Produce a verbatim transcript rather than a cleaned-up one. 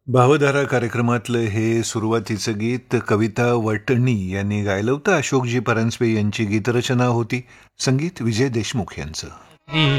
भावधारा कार्यक्रमातलं हे सुरुवातीचं गीत कविता वटणी यांनी गायलं होतं. अशोकजी परांजपे यांची गीतरचना होती. संगीत विजय देशमुख यांचं.